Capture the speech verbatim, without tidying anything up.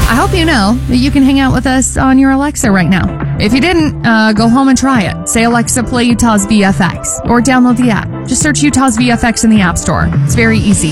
I hope you know that you can hang out with us on your Alexa right now. If you didn't, uh, go home and try it. Say, Alexa, play Utah's V F X, or download the app. Just search Utah's V F X in the App Store. It's very easy.